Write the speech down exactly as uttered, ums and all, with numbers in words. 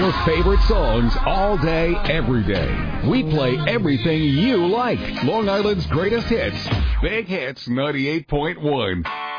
your favorite songs all day, every day. We play everything you like. Long Island's greatest hits. Big Hits ninety-eight point one.